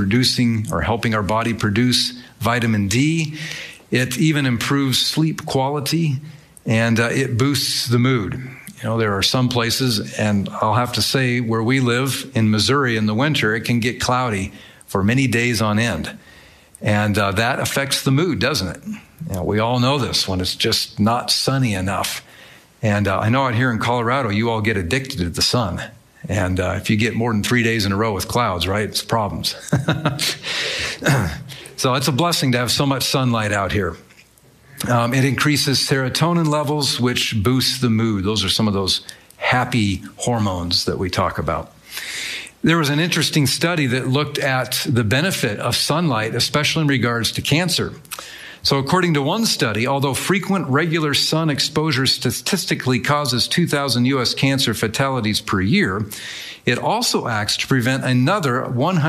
producing or helping our body produce vitamin D. It even improves sleep quality, and it boosts the mood. You know, there are some places, and I'll have to say where we live in Missouri in the winter, it can get cloudy for many days on end. And that affects the mood, doesn't it? You know, we all know this when it's just not sunny enough. And I know out here in Colorado, you all get addicted to the sun. And if you get more than 3 days in a row with clouds, right, it's problems. So it's a blessing to have so much sunlight out here. It increases serotonin levels, which boosts the mood. Those are some of those happy hormones that we talk about. There was an interesting study that looked at the benefit of sunlight, especially in regards to cancer. So according to one study, although frequent regular sun exposure statistically causes 2,000 U.S. cancer fatalities per year, it also acts to prevent another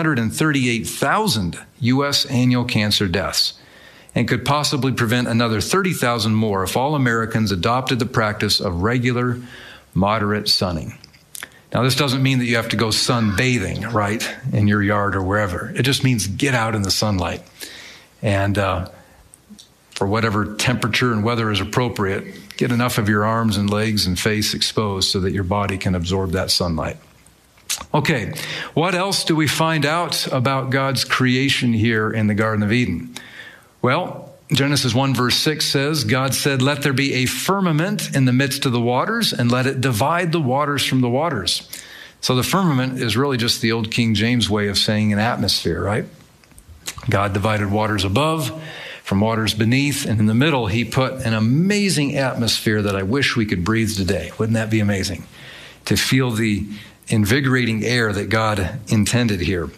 138,000 U.S. annual cancer deaths, and could possibly prevent another 30,000 more if all Americans adopted the practice of regular, moderate sunning. Now, this doesn't mean that you have to go sunbathing, right, in your yard or wherever. It just means get out in the sunlight. And for whatever temperature and weather is appropriate, get enough of your arms and legs and face exposed so that your body can absorb that sunlight. Okay, what else do we find out about God's creation here in the Garden of Eden? Well, Genesis 1 verse 6 says, God said, "Let there be a firmament in the midst of the waters, and let it divide the waters from the waters." So the firmament is really just the old King James way of saying an atmosphere, right? God divided waters above from waters beneath, and in the middle, he put an amazing atmosphere that I wish we could breathe today. Wouldn't that be amazing? To feel the invigorating air that God intended here.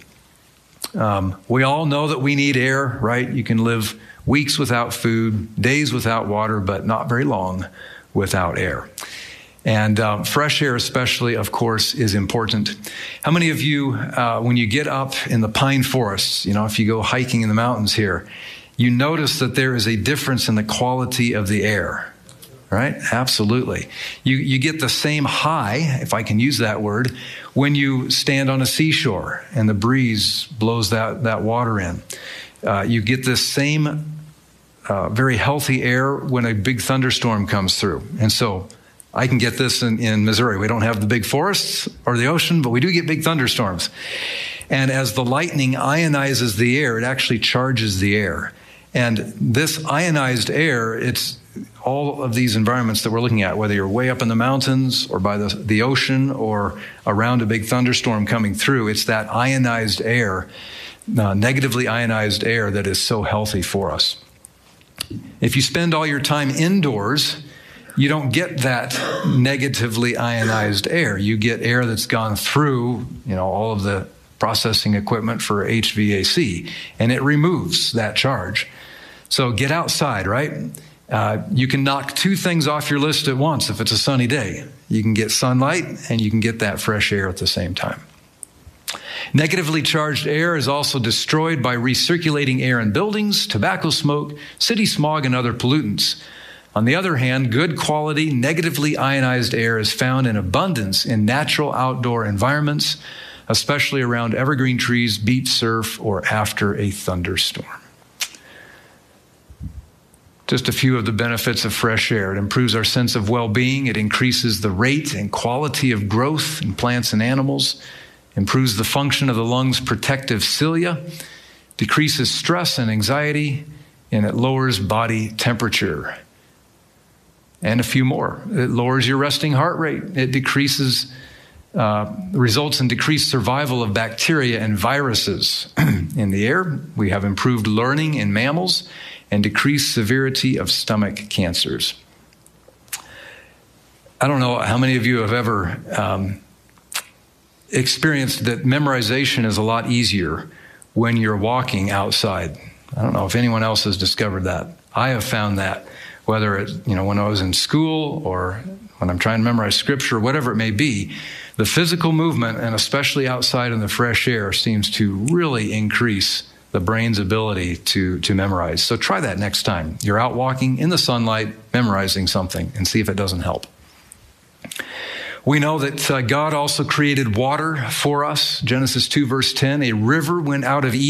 We all know that we need air, right? You can live weeks without food, days without water, but not very long without air. And fresh air especially, of course, is important. How many of you, when you get up in the pine forests, you know, if you go hiking in the mountains here, you notice that there is a difference in the quality of the air, right? Absolutely. You get the same high, if I can use that word, when you stand on a seashore and the breeze blows that water in. You get this same very healthy air when a big thunderstorm comes through. And so I can get this in Missouri. We don't have the big forests or the ocean, but we do get big thunderstorms. And as the lightning ionizes the air, it actually charges the air. And this ionized air, it's all of these environments that we're looking at, whether you're way up in the mountains or by the ocean or around a big thunderstorm coming through, it's that ionized air, negatively ionized air, that is so healthy for us. If you spend all your time indoors, you don't get that negatively ionized air. You get air that's gone through, you know, all of the processing equipment for HVAC, and it removes that charge. So get outside, right? You can knock two things off your list at once if it's a sunny day. You can get sunlight and you can get that fresh air at the same time. Negatively charged air is also destroyed by recirculating air in buildings, tobacco smoke, city smog, and other pollutants. On the other hand, good quality, negatively ionized air is found in abundance in natural outdoor environments, especially around evergreen trees, beach surf, or after a thunderstorm. Just a few of the benefits of fresh air. It improves our sense of well-being. It increases the rate and quality of growth in plants and animals, improves the function of the lungs' protective cilia, decreases stress and anxiety, and it lowers body temperature. And a few more. It lowers your resting heart rate. It results in decreased survival of bacteria and viruses in the air. We have improved learning in mammals and decreased severity of stomach cancers. I don't know how many of you have ever experienced that memorization is a lot easier when you're walking outside. I don't know if anyone else has discovered that. I have found that, whether it's, when I was in school or when I'm trying to memorize scripture, whatever it may be, the physical movement, and especially outside in the fresh air, seems to really increase the brain's ability to memorize. So try that next time. You're out walking in the sunlight, memorizing something, and see if it doesn't help. We know that God also created water for us. Genesis 2 verse 10, a river went out of Eden